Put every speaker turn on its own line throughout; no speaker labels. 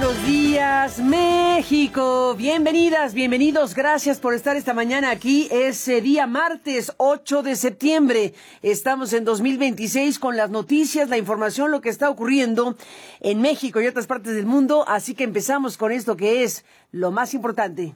Buenos días, México. Bienvenidas, bienvenidos. Gracias por estar esta mañana aquí. Es día martes 8 de septiembre. Estamos en 2026 con las noticias, la información, lo que está ocurriendo en México y otras partes del mundo. Así que empezamos con esto que es lo más importante.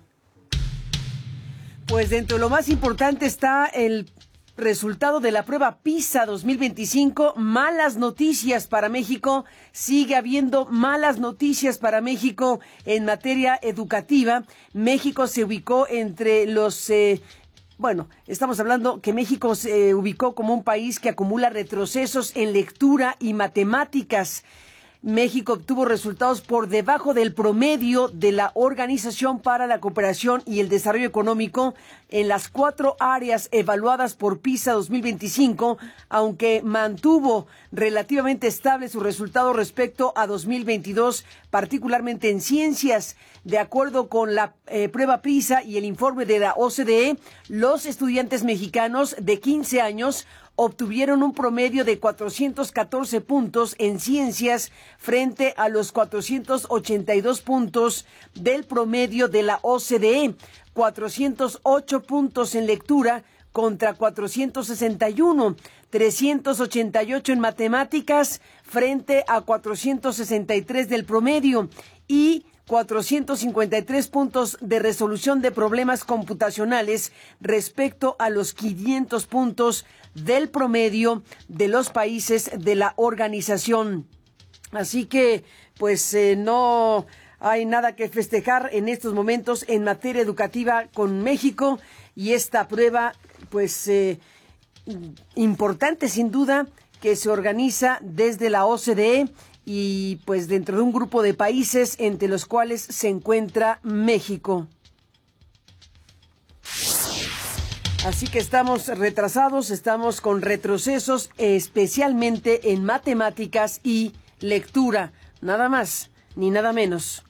Pues dentro de lo más importante está el resultado de la prueba PISA 2025, malas noticias para México. Sigue habiendo malas noticias para México en materia educativa. México se ubicó entre los... estamos hablando que México se ubicó como un país que acumula retrocesos en lectura y matemáticas. México obtuvo resultados por debajo del promedio de la Organización para la Cooperación y el Desarrollo Económico en las 4 áreas evaluadas por PISA 2025, aunque mantuvo relativamente estable su resultado respecto a 2022, particularmente en ciencias. De acuerdo con la prueba PISA y el informe de la OCDE, los estudiantes mexicanos de 15 años obtuvieron un promedio de 414 puntos en ciencias frente a los 482 puntos del promedio de la OCDE, 408 puntos en lectura contra 461, 388 en matemáticas frente a 463 del promedio y 453 puntos de resolución de problemas computacionales respecto a los 500 puntos del promedio de los países de la organización. Así que, no hay nada que festejar en estos momentos en materia educativa con México y esta prueba, importante sin duda, que se organiza desde la OCDE y dentro de un grupo de países entre los cuales se encuentra México. Así que estamos retrasados, estamos con retrocesos, especialmente en matemáticas y lectura, nada más ni nada menos.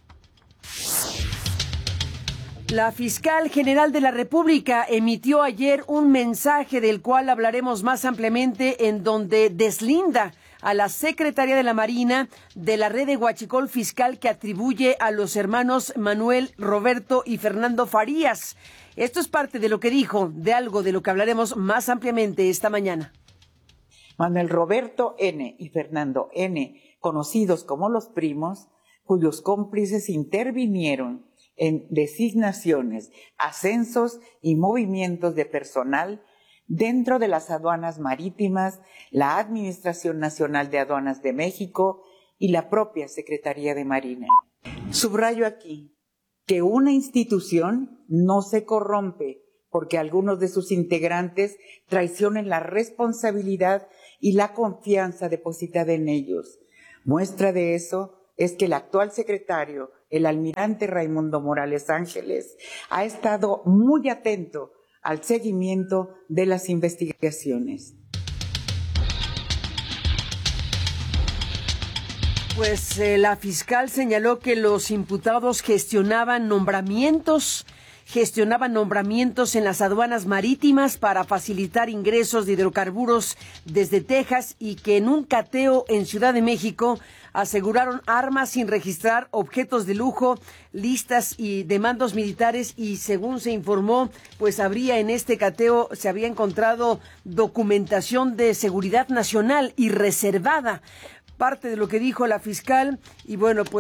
La fiscal general de la República emitió ayer un mensaje del cual hablaremos más ampliamente, en donde deslinda a la Secretaría de la Marina de la red de huachicol fiscal que atribuye a los hermanos Manuel, Roberto y Fernando Farías. Esto es parte de lo que dijo, de algo de lo que hablaremos más ampliamente esta mañana.
Manuel Roberto N. y Fernando N., conocidos como los primos, cuyos cómplices intervinieron en designaciones, ascensos y movimientos de personal dentro de las aduanas marítimas, la Administración Nacional de Aduanas de México y la propia Secretaría de Marina. Subrayo aquí que una institución no se corrompe porque algunos de sus integrantes traicionen la responsabilidad y la confianza depositada en ellos. Muestra de eso es que el actual secretario, el almirante Raimundo Morales Ángeles, ha estado muy atento al seguimiento de las investigaciones.
La fiscal señaló que los imputados gestionaban nombramientos en las aduanas marítimas para facilitar ingresos de hidrocarburos desde Texas y que en un cateo en Ciudad de México aseguraron armas sin registrar, objetos de lujo, listas y de mandos militares y, según se informó, habría en este cateo, se había encontrado documentación de seguridad nacional y reservada. Parte de lo que dijo la fiscal y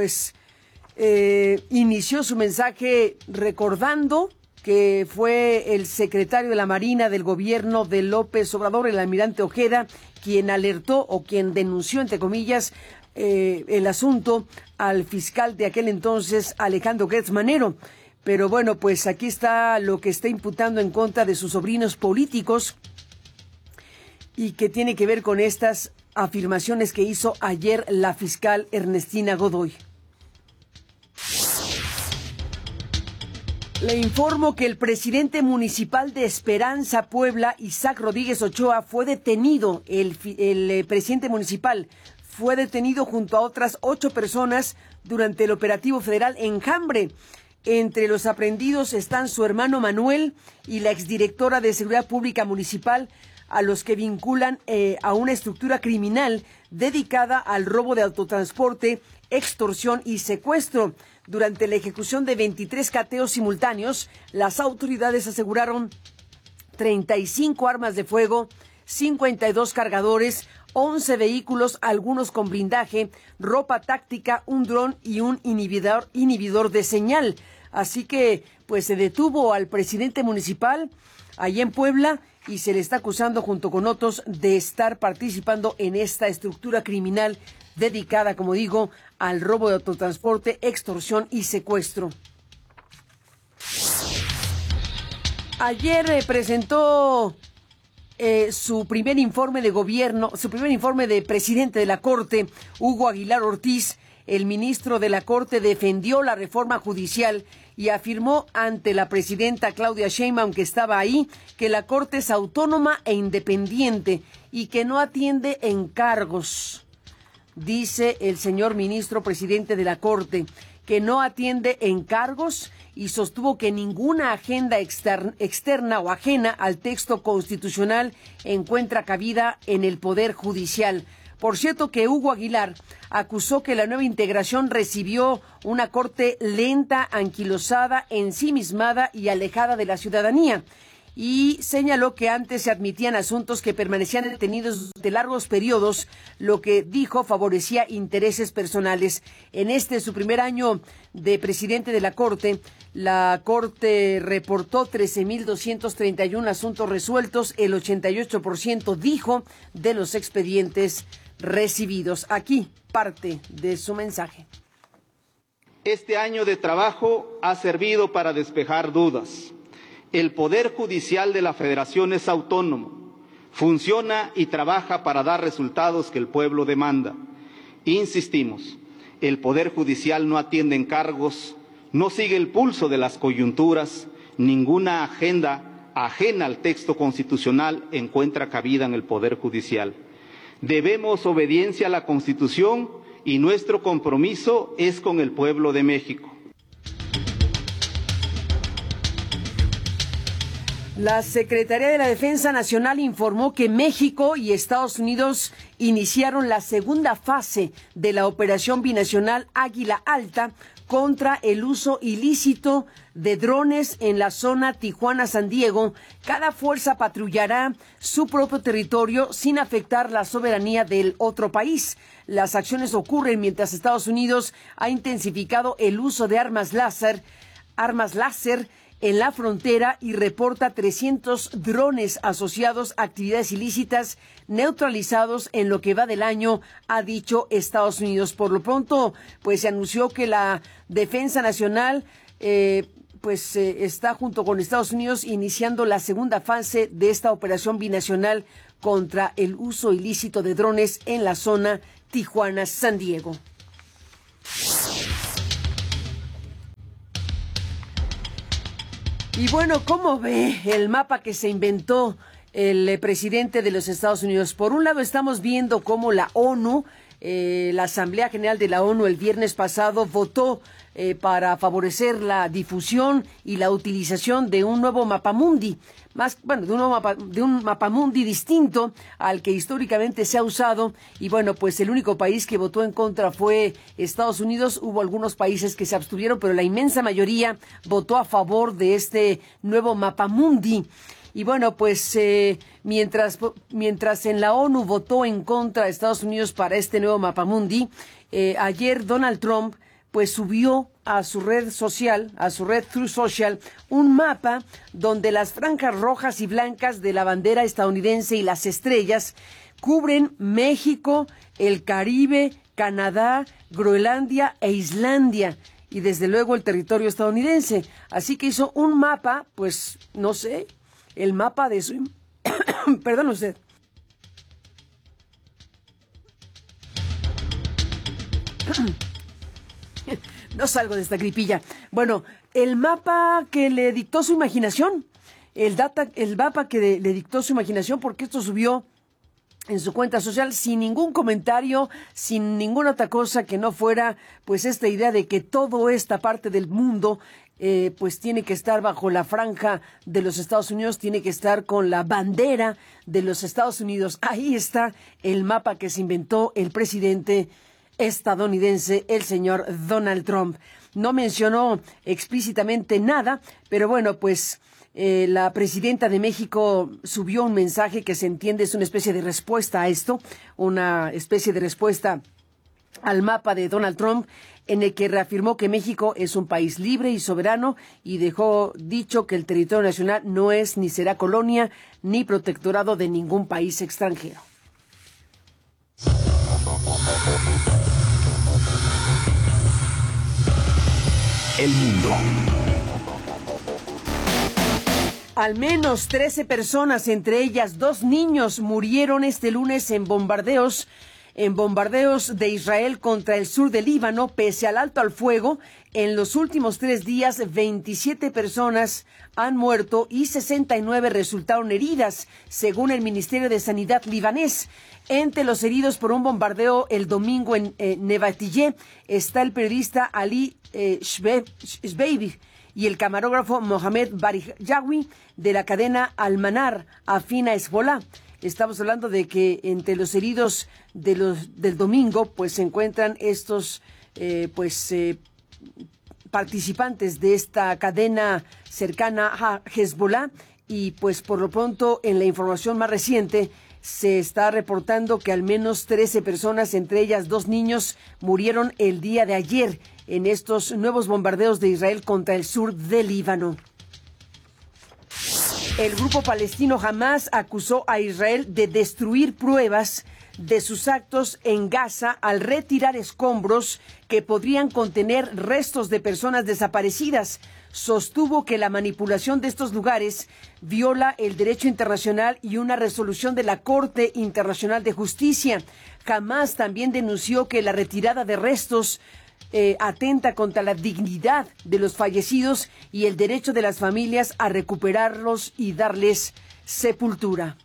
inició su mensaje recordando que fue el secretario de la Marina del gobierno de López Obrador, el almirante Ojeda, quien alertó o quien denunció, entre comillas, el asunto al fiscal de aquel entonces, Alejandro Gertz Manero. Pero aquí está lo que está imputando en contra de sus sobrinos políticos y que tiene que ver con estas afirmaciones que hizo ayer la fiscal Ernestina Godoy. Le informo que el presidente municipal de Esperanza, Puebla, Isaac Rodríguez Ochoa, fue detenido. El presidente municipal fue detenido junto a otras 8 personas durante el operativo federal Enjambre. Entre los aprehendidos están su hermano Manuel y la exdirectora de Seguridad Pública Municipal, a los que vinculan a una estructura criminal dedicada al robo de autotransporte extorsión y secuestro. Durante la ejecución de 23 cateos simultáneos, las autoridades aseguraron 35 armas de fuego, 52 cargadores, 11 vehículos, algunos con blindaje, ropa táctica, un dron y un inhibidor de señal. Así que, pues se detuvo al presidente municipal allá en Puebla y se le está acusando junto con otros de estar participando en esta estructura criminal dedicada, como digo, al robo de autotransporte, extorsión y secuestro. Ayer presentó su primer informe de gobierno, su primer informe de presidente de la Corte, Hugo Aguilar Ortiz. El ministro de la Corte defendió la reforma judicial y afirmó ante la presidenta Claudia Sheinbaum, que estaba ahí, que la Corte es autónoma e independiente y que no atiende encargos. Dice el señor ministro presidente de la Corte que no atiende encargos y sostuvo que ninguna agenda externa o ajena al texto constitucional encuentra cabida en el Poder Judicial. Por cierto que Hugo Aguilar acusó que la nueva integración recibió una corte lenta, anquilosada, ensimismada y alejada de la ciudadanía. Y señaló que antes se admitían asuntos que permanecían detenidos de largos periodos, lo que dijo favorecía intereses personales. En su primer año de presidente de la Corte reportó 13,231 asuntos resueltos, el 88% dijo de los expedientes recibidos. Aquí parte de su mensaje.
Este año de trabajo ha servido para despejar dudas. El Poder Judicial de la Federación es autónomo, funciona y trabaja para dar resultados que el pueblo demanda. Insistimos, el Poder Judicial no atiende encargos, no sigue el pulso de las coyunturas, ninguna agenda ajena al texto constitucional encuentra cabida en el Poder Judicial. Debemos obediencia a la Constitución y nuestro compromiso es con el pueblo de México.
La Secretaría de la Defensa Nacional informó que México y Estados Unidos iniciaron la segunda fase de la operación binacional Águila Alta contra el uso ilícito de drones en la zona Tijuana-San Diego. Cada fuerza patrullará su propio territorio sin afectar la soberanía del otro país. Las acciones ocurren mientras Estados Unidos ha intensificado el uso de armas láser en la frontera y reporta 300 drones asociados a actividades ilícitas neutralizados en lo que va del año, ha dicho Estados Unidos. Por lo pronto, pues se anunció que la Defensa Nacional está junto con Estados Unidos iniciando la segunda fase de esta operación binacional contra el uso ilícito de drones en la zona Tijuana-San Diego. Y bueno, ¿cómo ve el mapa que se inventó el presidente de los Estados Unidos? Por un lado, estamos viendo cómo la ONU, la Asamblea General de la ONU el viernes pasado votó para favorecer la difusión y la utilización de un nuevo mapamundi, de un mapamundi distinto al que históricamente se ha usado. Y bueno, pues el único país que votó en contra fue Estados Unidos. Hubo algunos países que se abstuvieron, pero la inmensa mayoría votó a favor de este nuevo mapamundi. Y bueno, pues mientras en la ONU votó en contra de Estados Unidos para este nuevo mapamundi, ayer Donald Trump pues subió a su red social, a su red Truth Social, un mapa donde las franjas rojas y blancas de la bandera estadounidense y las estrellas cubren México, el Caribe, Canadá, Groenlandia e Islandia, y desde luego el territorio estadounidense. Así que hizo un mapa, pues no sé, el mapa de su... Perdón usted. No salgo de esta gripilla. Bueno, el mapa que le dictó su imaginación, el mapa que le dictó su imaginación, porque esto subió en su cuenta social sin ningún comentario, sin ninguna otra cosa que no fuera pues esta idea de que toda esta parte del mundo pues tiene que estar bajo la franja de los Estados Unidos, tiene que estar con la bandera de los Estados Unidos. Ahí está el mapa que se inventó el presidente estadounidense, el señor Donald Trump. No mencionó explícitamente nada, pero bueno, pues la presidenta de México subió un mensaje que se entiende es una especie de respuesta a esto, una especie de respuesta al mapa de Donald Trump, en el que reafirmó que México es un país libre y soberano y dejó dicho que el territorio nacional no es ni será colonia ni protectorado de ningún país extranjero.
El mundo.
Al menos 13 personas, entre ellas 2 niños, murieron este lunes en bombardeos de Israel contra el sur del Líbano, pese al alto al fuego. En los últimos 3 días, 27 personas han muerto y 69 resultaron heridas, según el Ministerio de Sanidad libanés. Entre los heridos por un bombardeo el domingo en Nevatillé está el periodista Ali Shbeibi y el camarógrafo Mohamed Barijawi de la cadena Al-Manar, afín a Hezbollah. Estamos hablando de que entre los heridos del domingo pues se encuentran estos participantes de esta cadena cercana a Hezbollah, y pues por lo pronto en la información más reciente se está reportando que al menos 13 personas, entre ellas 2 niños, murieron el día de ayer en estos nuevos bombardeos de Israel contra el sur del Líbano. El grupo palestino Hamás acusó a Israel de destruir pruebas de sus actos en Gaza al retirar escombros que podrían contener restos de personas desaparecidas. Sostuvo que la manipulación de estos lugares viola el derecho internacional y una resolución de la Corte Internacional de Justicia. Hamás también denunció que la retirada de restos atenta contra la dignidad de los fallecidos y el derecho de las familias a recuperarlos y darles sepultura.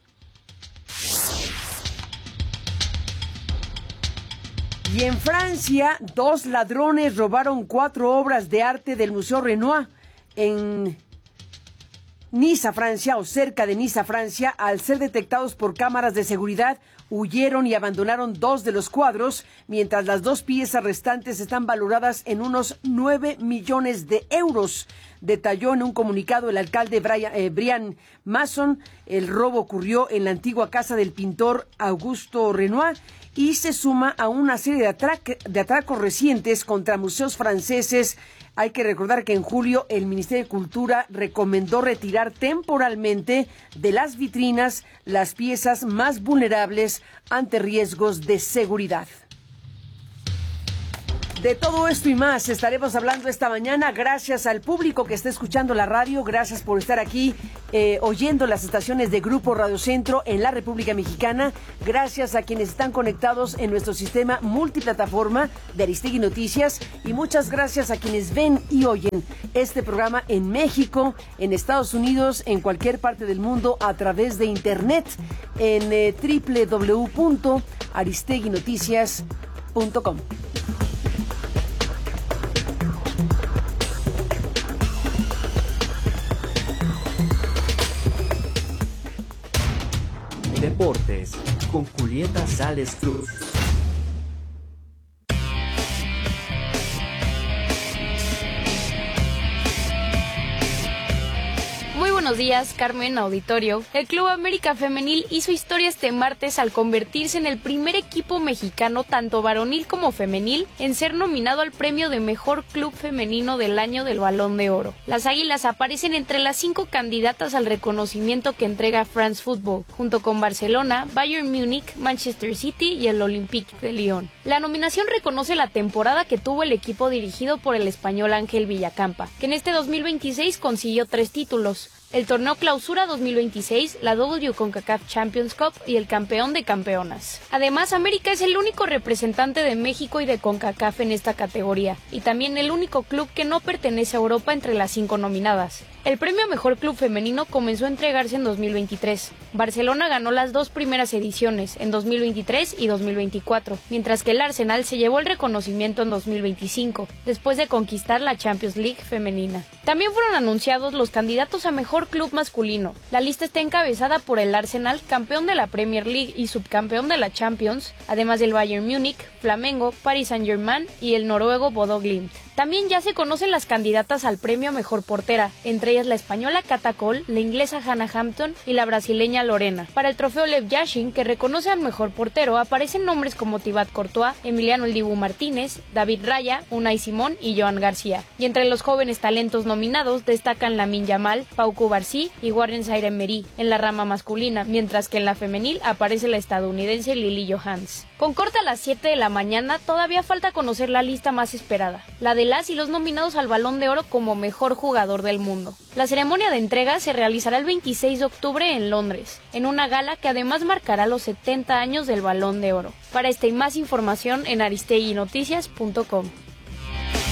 Y en Francia, 2 ladrones robaron 4 obras de arte del Museo Renoir en Niza, Francia, o cerca de Niza, Francia. Al ser detectados por cámaras de seguridad, huyeron y abandonaron 2 de los cuadros, mientras las 2 piezas restantes están valoradas en unos 9 millones de euros. Detalló en un comunicado el alcalde Brian Masson. El robo ocurrió en la antigua casa del pintor Augusto Renoir y se suma a una serie de atracos recientes contra museos franceses. Hay que recordar que en julio el Ministerio de Cultura recomendó retirar temporalmente de las vitrinas las piezas más vulnerables ante riesgos de seguridad. De todo esto y más estaremos hablando esta mañana. Gracias al público que está escuchando la radio. Gracias por estar aquí oyendo las estaciones de Grupo Radio Centro en la República Mexicana. Gracias a quienes están conectados en nuestro sistema multiplataforma de Aristegui Noticias. Y muchas gracias a quienes ven y oyen este programa en México, en Estados Unidos, en cualquier parte del mundo a través de internet en www.aristeguinoticias.com.
Deportes con Julieta Sales Cruz.
Muy buenos días, Carmen, auditorio. El Club América Femenil hizo historia este martes al convertirse en el primer equipo mexicano, tanto varonil como femenil, en ser nominado al premio de Mejor Club Femenino del Año del Balón de Oro. Las Águilas aparecen entre las 5 candidatas al reconocimiento que entrega France Football, junto con Barcelona, Bayern Múnich, Manchester City y el Olympique de Lyon. La nominación reconoce la temporada que tuvo el equipo dirigido por el español Ángel Villacampa, que en este 2026 consiguió 3 títulos. El torneo Clausura 2026, la CONCACAF Champions Cup y el campeón de campeonas. Además, América es el único representante de México y de CONCACAF en esta categoría, y también el único club que no pertenece a Europa entre las 5 nominadas. El premio a Mejor Club Femenino comenzó a entregarse en 2023. Barcelona ganó las 2 primeras ediciones, en 2023 y 2024, mientras que el Arsenal se llevó el reconocimiento en 2025, después de conquistar la Champions League femenina. También fueron anunciados los candidatos a Mejor Club Masculino. La lista está encabezada por el Arsenal, campeón de la Premier League y subcampeón de la Champions, además del Bayern Múnich, Flamengo, Paris Saint-Germain y el noruego Bodo Glimt. También ya se conocen las candidatas al premio a Mejor Portera, entre ellas la española Cata Cole, la inglesa Hannah Hampton y la brasileña Lorena. Para el trofeo Lev Yashin, que reconoce al mejor portero, aparecen nombres como Thibaut Courtois, Emiliano El Dibu Martínez, David Raya, Unai Simón y Joan García. Y entre los jóvenes talentos nominados destacan Lamine Yamal, Pau Cubarsí y Warren Zaïre-Emery en la rama masculina, mientras que en la femenil aparece la estadounidense Lily Johans. Con corte a las 7 de la mañana, todavía falta conocer la lista más esperada, la de las y los nominados al Balón de Oro como mejor jugador del mundo. La ceremonia de entrega se realizará el 26 de octubre en Londres, en una gala que además marcará los 70 años del Balón de Oro. Para esta y más información en aristeguinoticias.com.